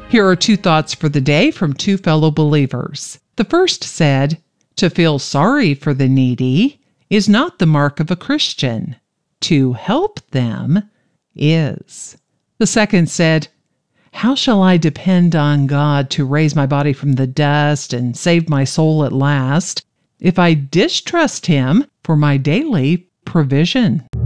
Here are two thoughts for the day from two fellow believers. The first said, "To feel sorry for the needy is not the mark of a Christian. To help them is." The second said, "How shall I depend on God to raise my body from the dust and save my soul at last if I distrust Him for my daily provision?"